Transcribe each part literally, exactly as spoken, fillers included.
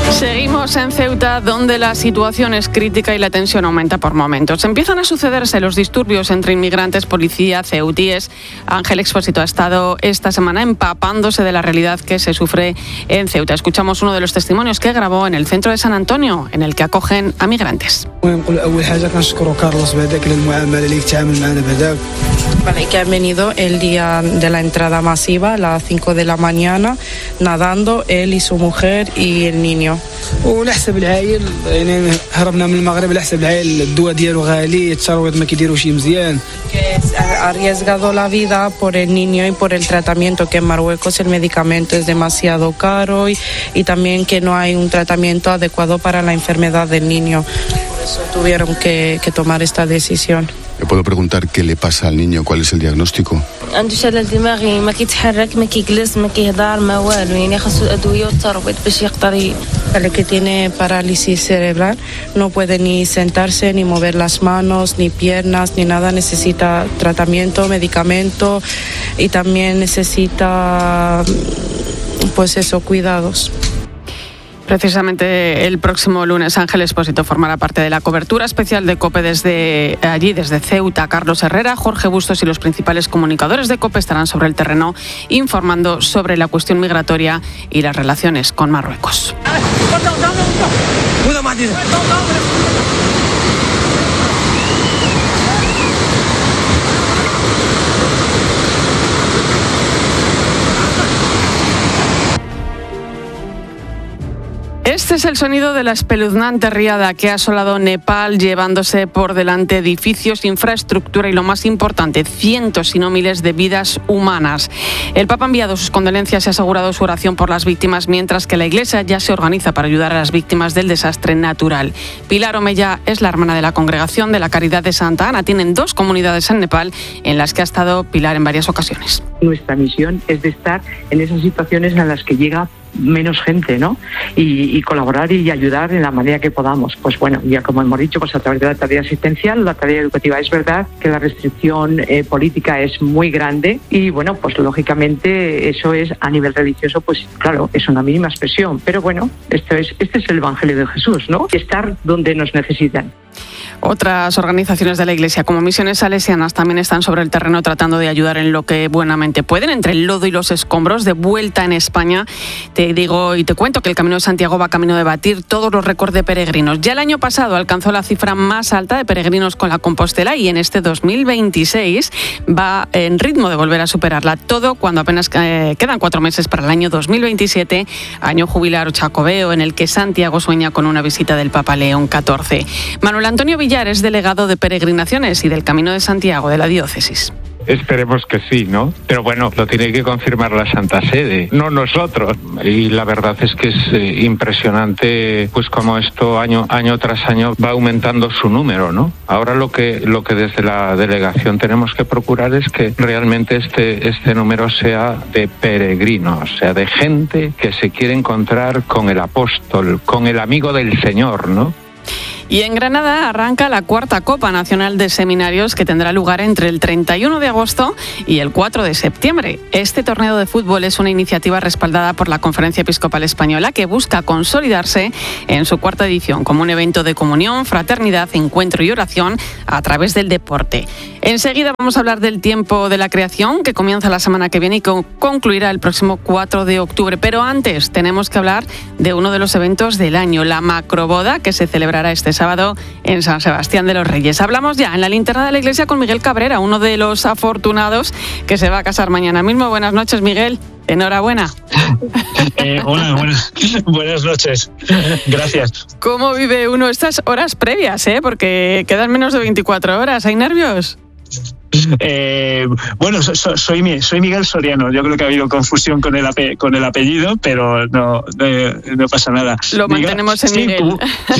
Seguimos en Ceuta, donde la situación es crítica y la tensión aumenta por momentos. Empiezan a sucederse los disturbios entre inmigrantes, policía, ceutíes. Ángel Expósito ha estado esta semana empapándose de la realidad que se sufre en Ceuta. Escuchamos uno de los testimonios que grabó en el centro de San Antonio, en el que acogen a migrantes. Vale, que han venido el día de la entrada masiva a las cinco de la mañana, nadando él y su mujer y el niño. ولحسب العائل يعني هربنا من المغرب لحسب العائل الدواء ديالو غالي الترويض ما كيديروش مزيان. Que ha arriesgado la vida por el niño y por el tratamiento, que en Marruecos el medicamento es demasiado caro y, y también que no hay un tratamiento adecuado para la enfermedad del niño. Por eso tuvieron que, que tomar esta decisión. ¿Le puedo preguntar qué le pasa al niño? ¿Cuál es el diagnóstico? عنده شلل دماغي ما كيتحرك ما كيجلس ما كيهضر ما والو يعني خاصو الادويه والترويض باش يقدر. El que tiene parálisis cerebral no puede ni sentarse ni mover las manos ni piernas ni nada, necesita tratamiento, medicamento y también necesita pues eso, cuidados. Precisamente el próximo lunes Ángel Expósito formará parte de la cobertura especial de COPE desde allí, desde Ceuta. Carlos Herrera, Jorge Bustos y los principales comunicadores de COPE estarán sobre el terreno informando sobre la cuestión migratoria y las relaciones con Marruecos. Este es el sonido de la espeluznante riada que ha asolado Nepal, llevándose por delante edificios, infraestructura y, lo más importante, cientos y no miles de vidas humanas. El Papa ha enviado sus condolencias y ha asegurado su oración por las víctimas, mientras que la Iglesia ya se organiza para ayudar a las víctimas del desastre natural. Pilar Omeya es la hermana de la Congregación de la Caridad de Santa Ana. Tienen dos comunidades en Nepal en las que ha estado Pilar en varias ocasiones. Nuestra misión es de estar en esas situaciones en las que llega menos gente, ¿no? Y, y colaborar y ayudar en la manera que podamos. Pues bueno, ya como hemos dicho, pues a través de la tarea asistencial, la tarea educativa. Es verdad que la restricción eh, política es muy grande y bueno, pues lógicamente eso es a nivel religioso, pues claro, es una mínima expresión. Pero bueno, esto es, este es el Evangelio de Jesús, ¿no? Estar donde nos necesitan. Otras organizaciones de la Iglesia, como Misiones Salesianas, también están sobre el terreno tratando de ayudar en lo que buenamente pueden, entre el lodo y los escombros. De vuelta en España, te digo y te cuento que el Camino de Santiago va camino de batir todos los récords de peregrinos. Ya el año pasado alcanzó la cifra más alta de peregrinos con la Compostela y en este dos mil veintiséis va en ritmo de volver a superarla. Todo cuando apenas eh, quedan cuatro meses para el año dos mil veintisiete, año jubilar chacobeo, en el que Santiago sueña con una visita del Papa León catorce. Manuel Antonio Villar es delegado de peregrinaciones y del Camino de Santiago de la diócesis. Esperemos que sí, ¿no? Pero bueno, lo tiene que confirmar la Santa Sede, no nosotros. Y la verdad es que es eh, impresionante, pues como esto año año tras año va aumentando su número, ¿no? Ahora lo que lo que desde la delegación tenemos que procurar es que realmente este este número sea de peregrinos, sea de gente que se quiere encontrar con el apóstol, con el amigo del Señor, ¿no? Y en Granada arranca la cuarta Copa Nacional de Seminarios, que tendrá lugar entre el treinta y uno de agosto y el cuatro de septiembre. Este torneo de fútbol es una iniciativa respaldada por la Conferencia Episcopal Española, que busca consolidarse en su cuarta edición como un evento de comunión, fraternidad, encuentro y oración a través del deporte. Enseguida vamos a hablar del tiempo de la creación, que comienza la semana que viene y concluirá el próximo cuatro de octubre. Pero antes tenemos que hablar de uno de los eventos del año, la macroboda, que se celebrará este sábado en San Sebastián de los Reyes. Hablamos ya en la linterna de la iglesia con Miguel Cabrera, uno de los afortunados que se va a casar mañana mismo. Buenas noches, Miguel. Enhorabuena. Eh, hola, buenas, buenas noches. Gracias. ¿Cómo vive uno estas horas previas, eh? Porque quedan menos de veinticuatro horas. ¿Hay nervios? Eh, bueno, so, so, soy, soy Miguel Soriano. Yo creo que ha habido confusión con el, ape, con el apellido, pero no, no, no pasa nada. Lo mantenemos en sí, Miguel.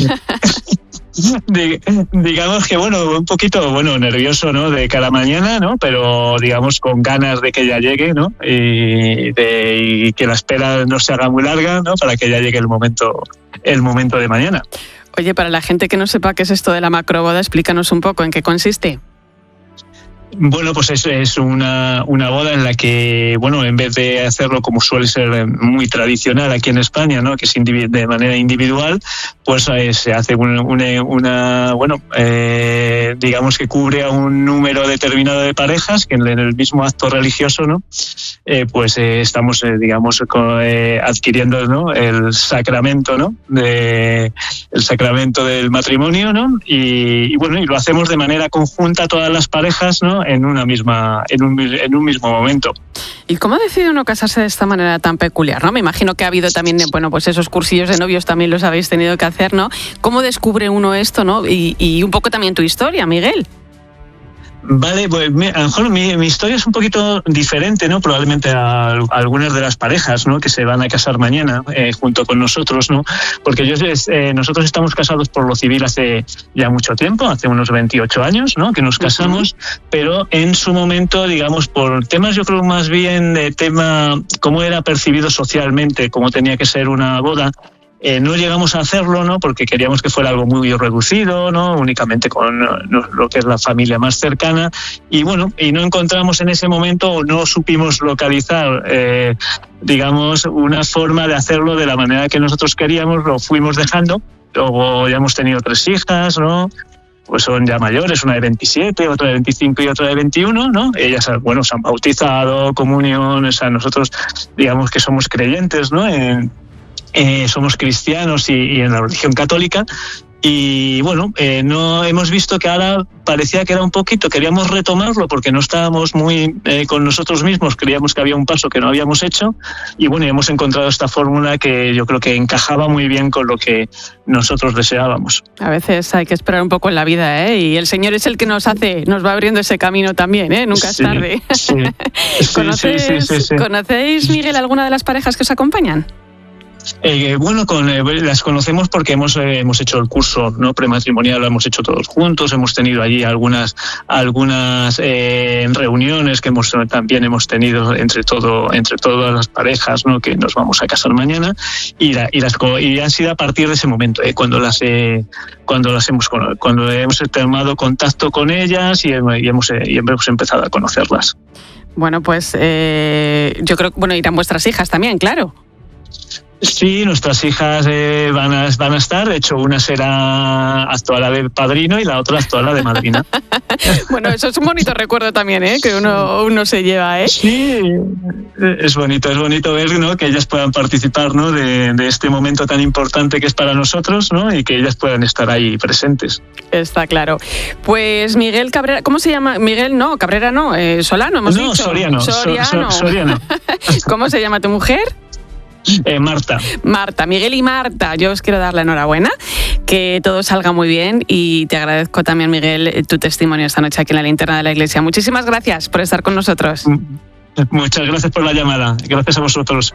Digamos que bueno, un poquito bueno nervioso, ¿no? De cada mañana, ¿no? Pero digamos con ganas de que ya llegue, ¿no? Y, de, y que la espera no se haga muy larga, ¿no? Para que ya llegue el momento, el momento de mañana. Oye, para la gente que no sepa qué es esto de la macroboda, explícanos un poco en qué consiste. Bueno, pues es, es una, una boda en la que, bueno, en vez de hacerlo como suele ser muy tradicional aquí en España, ¿no?, que es individu- de manera individual, pues eh, se hace una, una, una bueno, eh, digamos que cubre a un número determinado de parejas que en el mismo acto religioso, ¿no?, eh, pues eh, estamos, eh, digamos, con, eh, adquiriendo, ¿no?, el sacramento, ¿no?, de, el sacramento del matrimonio, ¿no?, y, y bueno, y lo hacemos de manera conjunta todas las parejas, ¿no?, en una misma en un, en un mismo momento. ¿Y cómo decide uno casarse de esta manera tan peculiar, no? Me imagino que ha habido también, bueno, pues esos cursillos de novios también los habéis tenido que hacer, ¿no? ¿Cómo descubre uno esto, no? Y, y un poco también tu historia, Miguel. Vale, pues mi, a lo mejor mi, mi historia es un poquito diferente, ¿no? Probablemente a, a algunas de las parejas, ¿no?, que se van a casar mañana eh, junto con nosotros, ¿no? Porque yo, eh, nosotros estamos casados por lo civil hace ya mucho tiempo, hace unos veintiocho años, ¿no?, que nos casamos, uh-huh. Pero en su momento, digamos, por temas, yo creo más bien de tema cómo era percibido socialmente, cómo tenía que ser una boda. Eh, no llegamos a hacerlo, ¿no?, porque queríamos que fuera algo muy reducido, ¿no?, únicamente con no, lo que es la familia más cercana, y bueno, y no encontramos en ese momento, o no supimos localizar, eh, digamos, una forma de hacerlo de la manera que nosotros queríamos. Lo fuimos dejando. Luego ya hemos tenido tres hijas, ¿no?, pues son ya mayores, una de veintisiete, otra de veinticinco y otra de veintiuno, ¿no? Ellas, bueno, se han bautizado, comunión, o sea, nosotros digamos que somos creyentes, ¿no?, en Eh, somos cristianos y, y en la religión católica, y bueno, eh, no hemos visto que ahora parecía que era un poquito, queríamos retomarlo porque no estábamos muy eh, con nosotros mismos, creíamos que había un paso que no habíamos hecho, y bueno, hemos encontrado esta fórmula que yo creo que encajaba muy bien con lo que nosotros deseábamos. A veces hay que esperar un poco en la vida, ¿eh? Y el Señor es el que nos hace, nos va abriendo ese camino también, ¿eh? Nunca es sí, tarde. Sí. ¿Conocéis, sí, sí, sí, sí. ¿Conocéis, Miguel, alguna de las parejas que os acompañan? Eh, bueno, con, eh, las conocemos porque hemos eh, hemos hecho el curso, ¿no?, prematrimonial, lo hemos hecho todos juntos, hemos tenido allí algunas algunas eh, reuniones que hemos también hemos tenido entre todo entre todas las parejas, ¿no?, que nos vamos a casar mañana, y, la, y las y han sido a partir de ese momento, eh, cuando las eh, cuando las hemos cuando hemos tomado contacto con ellas y, y hemos y hemos empezado a conocerlas. Bueno, pues eh, yo creo que bueno, irán vuestras hijas también, claro. Sí, nuestras hijas eh, van, a, van a estar. De hecho, una será actuará de padrino y la otra actuará de madrina. Bueno, eso es un bonito recuerdo también, ¿eh?, que uno, uno se lleva, ¿eh? Sí, es bonito, es bonito ver, ¿no?, que ellas puedan participar, ¿no?, de, de este momento tan importante que es para nosotros, ¿no?, y que ellas puedan estar ahí presentes. Está claro. Pues Miguel Cabrera, ¿cómo se llama? Miguel, no, Cabrera no, eh, Solano, hemos no, dicho. Soriano. Soriano. So, so, Soriano. ¿Cómo se llama tu mujer? Eh, Marta. Marta, Miguel y Marta, yo os quiero dar la enhorabuena, que todo salga muy bien, y te agradezco también, Miguel, tu testimonio esta noche aquí en la Linterna de la Iglesia. Muchísimas gracias por estar con nosotros. Muchas gracias por la llamada. Gracias a vosotros.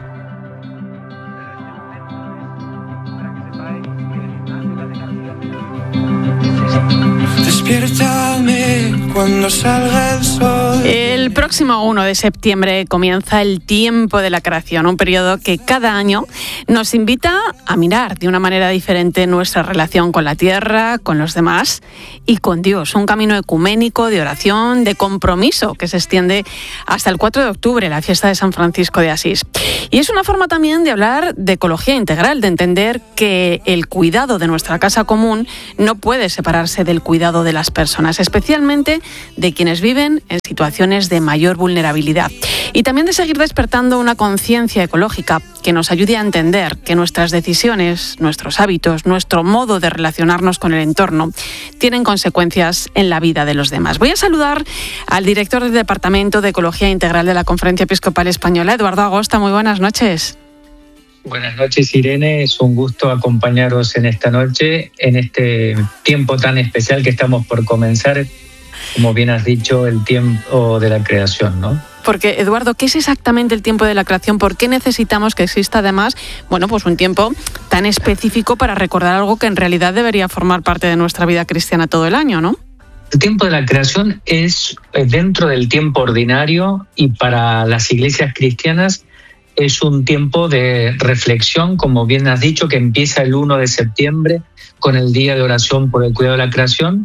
Despiértame cuando salga el sol. El próximo uno de septiembre comienza el tiempo de la creación, un periodo que cada año nos invita a mirar de una manera diferente nuestra relación con la tierra, con los demás y con Dios. Un camino ecuménico de oración, de compromiso que se extiende hasta el cuatro de octubre, la fiesta de San Francisco de Asís. Y es una forma también de hablar de ecología integral, de entender que el cuidado de nuestra casa común no puede separarse del cuidado de las personas, especialmente de quienes viven en situaciones de mayor vulnerabilidad. Y también de seguir despertando una conciencia ecológica que nos ayude a entender que nuestras decisiones, nuestros hábitos, nuestro modo de relacionarnos con el entorno tienen consecuencias en la vida de los demás. Voy a saludar al director del Departamento de Ecología Integral de la Conferencia Episcopal Española, Eduardo Agosta. Muy buenas noches. Buenas noches, Irene. Es un gusto acompañaros en esta noche, en este tiempo tan especial que estamos por comenzar, como bien has dicho, el tiempo de la creación, ¿no? Porque, Eduardo, ¿qué es exactamente el tiempo de la creación? ¿Por qué necesitamos que exista, además, bueno, pues un tiempo tan específico para recordar algo que en realidad debería formar parte de nuestra vida cristiana todo el año, ¿no? El tiempo de la creación es dentro del tiempo ordinario, y para las iglesias cristianas es un tiempo de reflexión, como bien has dicho, que empieza el uno de septiembre con el Día de Oración por el Cuidado de la Creación,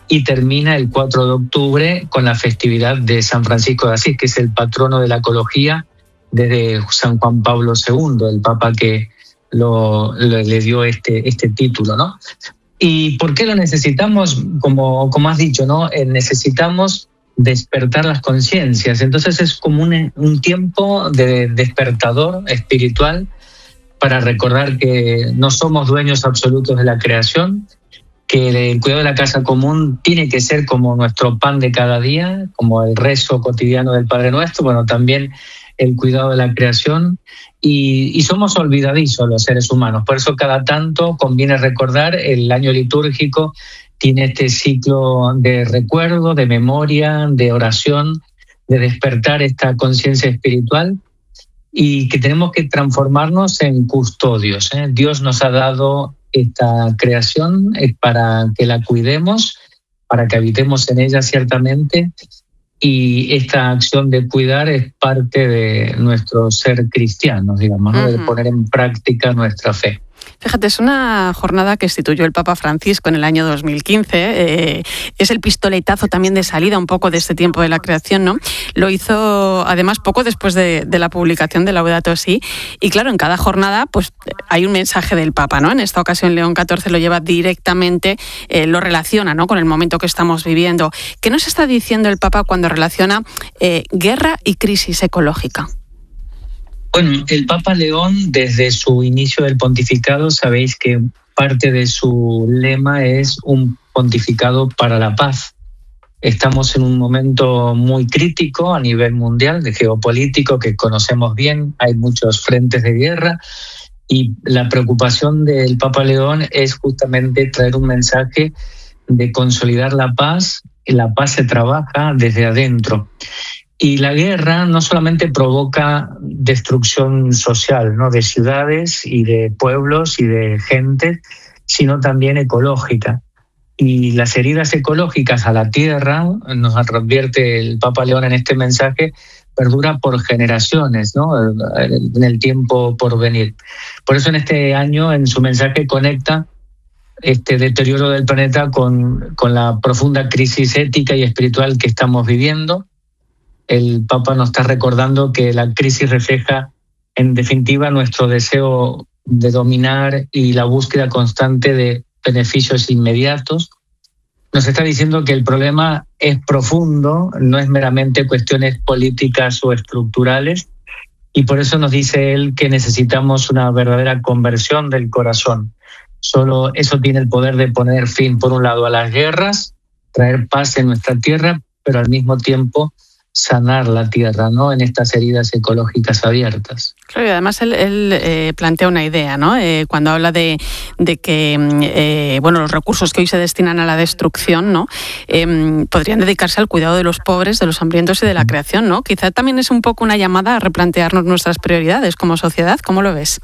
y termina el cuatro de octubre con la festividad de San Francisco de Asís, que es el patrono de la ecología desde San Juan Pablo segundo, el Papa que lo, lo, le dio este, este título, ¿no? ¿Y por qué lo necesitamos? Como, como has dicho, ¿no? Eh, necesitamos despertar las conciencias. Entonces es como un, un tiempo de despertador espiritual para recordar que no somos dueños absolutos de la creación, que el cuidado de la casa común tiene que ser como nuestro pan de cada día, como el rezo cotidiano del Padre Nuestro, bueno, también el cuidado de la creación, y, y somos olvidadizos los seres humanos. Por eso cada tanto conviene recordar, el año litúrgico tiene este ciclo de recuerdo, de memoria, de oración, de despertar esta conciencia espiritual, y que tenemos que transformarnos en custodios, ¿eh? Dios nos ha dado esta creación para que la cuidemos, para que habitemos en ella ciertamente, y esta acción de cuidar es parte de nuestro ser cristiano, digamos, ¿no? Uh-huh. De poner en práctica nuestra fe. Fíjate, es una jornada que instituyó el Papa Francisco en el año dos mil quince. Eh, es el pistoletazo también de salida un poco de este tiempo de la creación, ¿no? Lo hizo además poco después de, de la publicación de Laudato Si. Y claro, en cada jornada pues hay un mensaje del Papa, ¿no? En esta ocasión León catorce lo lleva directamente, eh, lo relaciona, ¿no? Con el momento que estamos viviendo. ¿Qué nos está diciendo el Papa cuando relaciona eh, guerra y crisis ecológica? Bueno, el Papa León, desde su inicio del pontificado, sabéis que parte de su lema es un pontificado para la paz. Estamos en un momento muy crítico a nivel mundial, de geopolítico, que conocemos bien, hay muchos frentes de guerra, y la preocupación del Papa León es justamente traer un mensaje de consolidar la paz, y la paz se trabaja desde adentro. Y la guerra no solamente provoca destrucción social, ¿no? De ciudades y de pueblos y de gente, sino también ecológica. Y las heridas ecológicas a la tierra, nos advierte el Papa León en este mensaje, perdura por generaciones, ¿no? En el tiempo por venir. Por eso en este año, en su mensaje, conecta este deterioro del planeta con, con la profunda crisis ética y espiritual que estamos viviendo. El Papa nos está recordando que la crisis refleja, en definitiva, nuestro deseo de dominar y la búsqueda constante de beneficios inmediatos. Nos está diciendo que el problema es profundo, no es meramente cuestiones políticas o estructurales, y por eso nos dice él que necesitamos una verdadera conversión del corazón. Solo eso tiene el poder de poner fin, por un lado, a las guerras, traer paz en nuestra tierra, pero al mismo tiempo sanar la tierra, ¿no? En estas heridas ecológicas abiertas. Claro, y además él, él eh, plantea una idea, ¿no? Eh, cuando habla de, de que eh, bueno, los recursos que hoy se destinan a la destrucción, ¿no? Eh, podrían dedicarse al cuidado de los pobres, de los hambrientos y de la creación, ¿no? Quizá también es un poco una llamada a replantearnos nuestras prioridades como sociedad. ¿Cómo lo ves?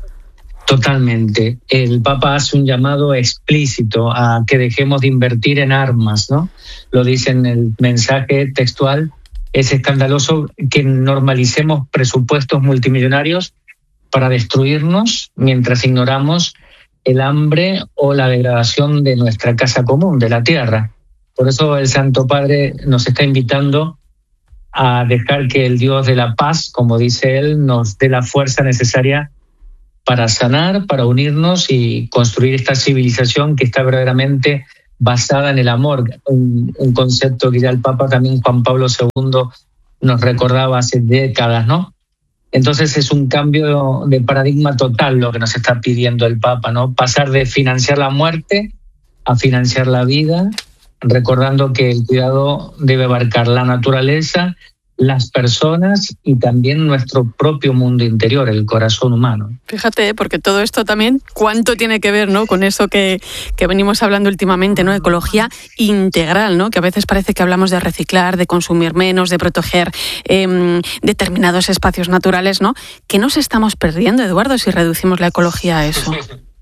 Totalmente. El Papa hace un llamado explícito a que dejemos de invertir en armas, ¿no? Lo dice en el mensaje textual. Es escandaloso que normalicemos presupuestos multimillonarios para destruirnos mientras ignoramos el hambre o la degradación de nuestra casa común, de la tierra. Por eso el Santo Padre nos está invitando a dejar que el Dios de la paz, como dice él, nos dé la fuerza necesaria para sanar, para unirnos y construir esta civilización que está verdaderamente basada en el amor, un, un concepto que ya el Papa también Juan Pablo segundo nos recordaba hace décadas, ¿no? Entonces es un cambio de paradigma total lo que nos está pidiendo el Papa, ¿no? Pasar de financiar la muerte a financiar la vida, recordando que el cuidado debe abarcar la naturaleza, las personas y también nuestro propio mundo interior, el corazón humano. Fíjate, porque todo esto también, ¿cuánto tiene que ver, ¿no? Con eso que, que venimos hablando últimamente, ¿no? Ecología integral, ¿no? Que a veces parece que hablamos de reciclar, de consumir menos, de proteger eh, determinados espacios naturales, ¿no? ¿Qué nos estamos perdiendo, Eduardo, si reducimos la ecología a eso?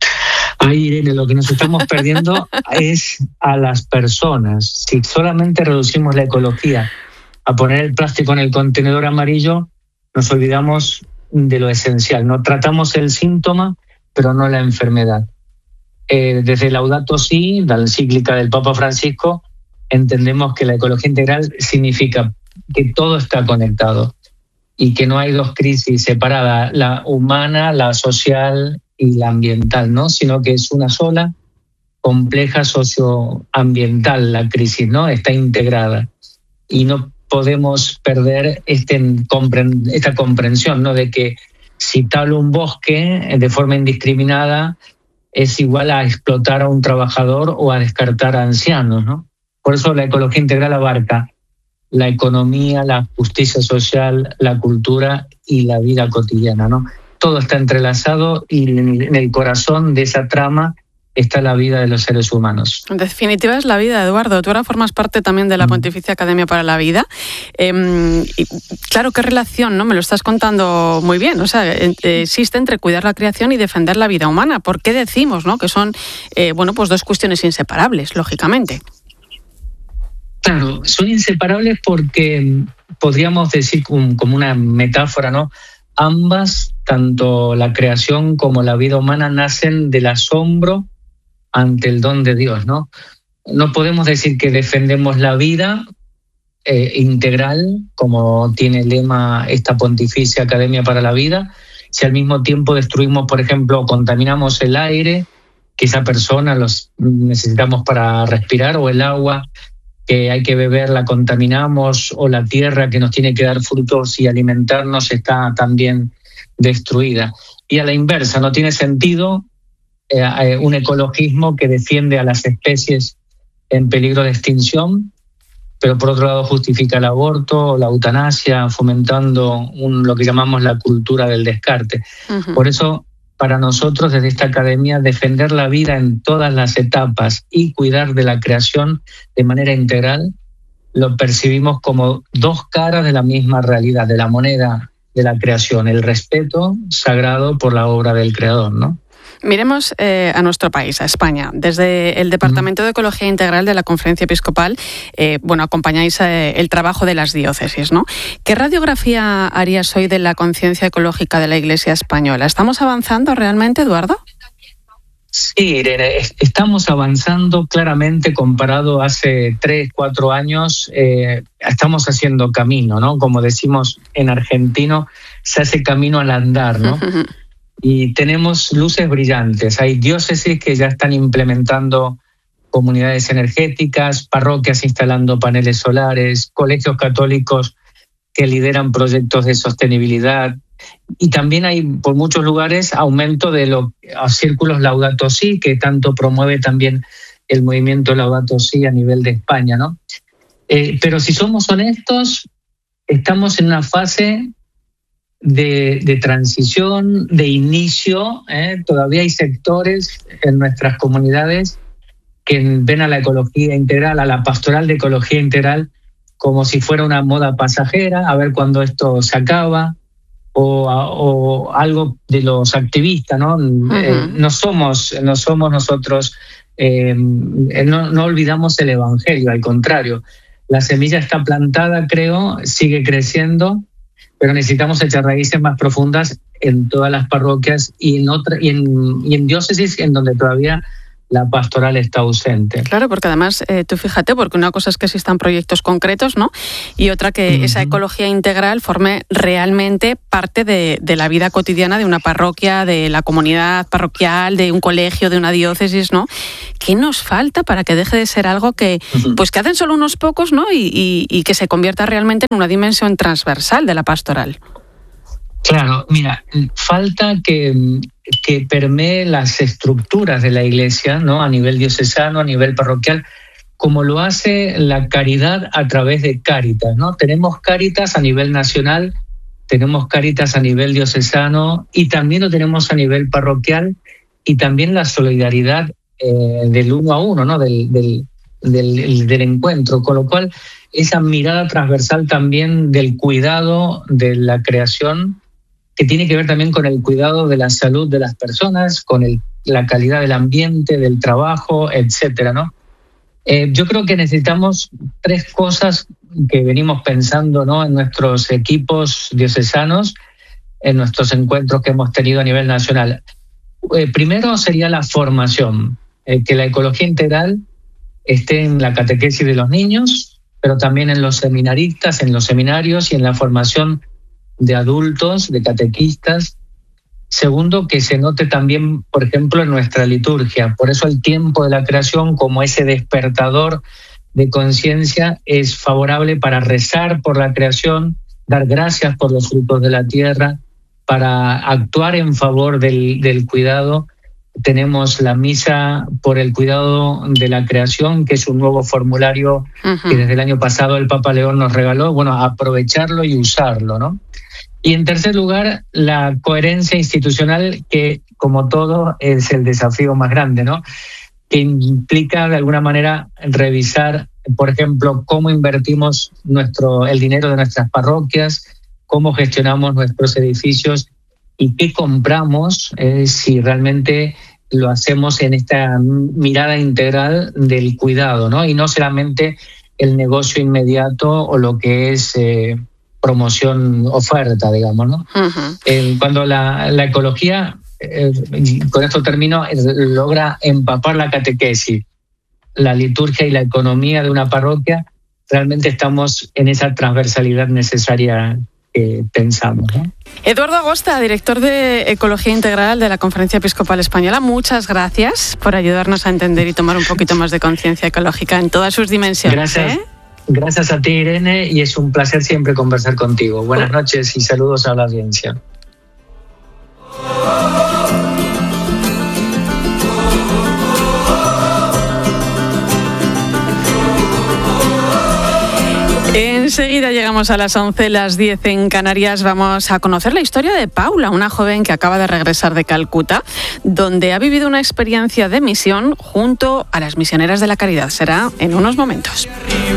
Ay, Irene, lo que nos estamos perdiendo es a las personas. Si solamente reducimos la ecología a poner el plástico en el contenedor amarillo, nos olvidamos de lo esencial. No tratamos el síntoma, pero no la enfermedad. Eh, desde Laudato Si, la encíclica del Papa Francisco, entendemos que la ecología integral significa que todo está conectado y que no hay dos crisis separadas, la humana, la social y la ambiental, ¿no? Sino que es una sola, compleja socioambiental la crisis, ¿no? Está integrada. Y no podemos perder este, esta comprensión, ¿no? De que si talo un bosque de forma indiscriminada es igual a explotar a un trabajador o a descartar a ancianos, ¿no? Por eso la ecología integral abarca la economía, la justicia social, la cultura y la vida cotidiana, ¿no? Todo está entrelazado y en el corazón de esa trama está la vida de los seres humanos. En definitiva es la vida, Eduardo. Tú ahora formas parte también de la Pontificia Academia para la Vida. Eh, y claro, qué relación, ¿no? Me lo estás contando muy bien. O sea, existe entre cuidar la creación y defender la vida humana. ¿Por qué decimos, ¿no? que son eh, bueno, pues dos cuestiones inseparables, lógicamente? Claro, son inseparables porque podríamos decir como una metáfora, ¿no? Ambas, tanto la creación como la vida humana, nacen del asombro ante el don de Dios, ¿no? No podemos decir que defendemos la vida eh, integral, como tiene el lema esta Pontificia Academia para la Vida, si al mismo tiempo destruimos, por ejemplo, contaminamos el aire que esa persona los necesitamos para respirar, o el agua que hay que beber la contaminamos, o la tierra que nos tiene que dar frutos y alimentarnos está también destruida. Y a la inversa, no tiene sentido eh, un ecologismo que defiende a las especies en peligro de extinción, pero por otro lado justifica el aborto, la eutanasia, fomentando un, lo que llamamos la cultura del descarte. Uh-huh. Por eso, para nosotros desde esta academia, defender la vida en todas las etapas y cuidar de la creación de manera integral, lo percibimos como dos caras de la misma realidad, de la moneda de la creación, el respeto sagrado por la obra del Creador, ¿no? Miremos eh, a nuestro país, a España. Desde el Departamento de Ecología Integral de la Conferencia Episcopal, eh, bueno, acompañáis eh, el trabajo de las diócesis, ¿no? ¿Qué radiografía harías hoy de la conciencia ecológica de la Iglesia española? ¿Estamos avanzando realmente, Eduardo? Sí, Irene, estamos avanzando claramente comparado a hace tres, cuatro años. Eh, estamos haciendo camino, ¿no? Como decimos en argentino, se hace camino al andar, ¿no? Uh-huh. Y tenemos luces brillantes. Hay diócesis que ya están implementando comunidades energéticas, parroquias instalando paneles solares, colegios católicos que lideran proyectos de sostenibilidad. Y también hay por muchos lugares aumento de los círculos Laudato Si, que tanto promueve también el movimiento Laudato Si a nivel de España, ¿no? Eh, pero si somos honestos, estamos en una fase De, de transición, de inicio. ¿eh? Todavía hay sectores en nuestras comunidades que ven a la ecología integral, a la pastoral de ecología integral, como si fuera una moda pasajera, a ver cuándo esto se acaba, o, o algo de los activistas, ¿no? Uh-huh. Eh, no somos, no somos nosotros, eh, no, no olvidamos el Evangelio, al contrario. La semilla está plantada, creo, sigue creciendo, pero necesitamos echar raíces más profundas en todas las parroquias y en, otra, y en, y en diócesis en donde todavía la pastoral está ausente. Claro, porque además, eh, tú fíjate, porque una cosa es que existan proyectos concretos, ¿no? Y otra que uh-huh. esa ecología integral forme realmente parte de, de la vida cotidiana de una parroquia, de la comunidad parroquial, de un colegio, de una diócesis, ¿no? ¿Qué nos falta para que deje de ser algo que, uh-huh. pues que hacen solo unos pocos, ¿no? Y, y, y que se convierta realmente en una dimensión transversal de la pastoral? Claro, mira, falta que, que permee las estructuras de la Iglesia, ¿no? A nivel diocesano, a nivel parroquial, como lo hace la caridad a través de Cáritas, ¿no? Tenemos Cáritas a nivel nacional, tenemos Cáritas a nivel diocesano y también lo tenemos a nivel parroquial, y también la solidaridad eh, del uno a uno, ¿no? Del, del, del, del encuentro, con lo cual esa mirada transversal también del cuidado de la creación, que tiene que ver también con el cuidado de la salud de las personas, con el, la calidad del ambiente, del trabajo, etcétera, ¿no? Eh, yo creo que necesitamos tres cosas que venimos pensando, ¿no? En nuestros equipos diocesanos, en nuestros encuentros que hemos tenido a nivel nacional. Eh, primero sería la formación, eh, que la ecología integral esté en la catequesis de los niños, pero también en los seminaristas, en los seminarios y en la formación de adultos, de catequistas. Segundo, que se note también, por ejemplo, en nuestra liturgia. Por eso el tiempo de la creación, como ese despertador de conciencia, es favorable para rezar por la creación, dar gracias por los frutos de la tierra, para actuar en favor del, del cuidado. Tenemos la misa por el cuidado de la creación, que es un nuevo formulario uh-huh. que desde el año pasado el Papa León nos regaló. Bueno, aprovecharlo y usarlo, ¿no? Y en tercer lugar, la coherencia institucional, que como todo es el desafío más grande, ¿no? Que implica de alguna manera revisar, por ejemplo, cómo invertimos nuestro, el dinero de nuestras parroquias, cómo gestionamos nuestros edificios y qué compramos, eh, si realmente lo hacemos en esta mirada integral del cuidado, ¿no? Y no solamente el negocio inmediato o lo que es eh, promoción, oferta, digamos, ¿no? Uh-huh. Eh, cuando la, la ecología, eh, con esto termino, eh, logra empapar la catequesis, la liturgia y la economía de una parroquia, realmente estamos en esa transversalidad necesaria que pensamos, ¿no? Eduardo Agosta, director de Ecología Integral de la Conferencia Episcopal Española, muchas gracias por ayudarnos a entender y tomar un poquito más de conciencia ecológica en todas sus dimensiones. Gracias. ¿eh? Gracias a ti, Irene, y es un placer siempre conversar contigo. Buenas noches y saludos a la audiencia. Enseguida llegamos a las once, las diez en Canarias. Vamos a conocer la historia de Paula, una joven que acaba de regresar de Calcuta, donde ha vivido una experiencia de misión junto a las misioneras de la caridad. Será en unos momentos.